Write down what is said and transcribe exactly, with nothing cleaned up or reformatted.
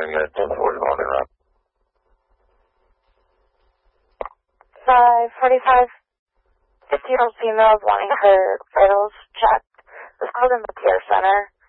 morning at ten forty-one around. five forty-five, fifty-year-old female wanting her vitals checked. Was called in the care center.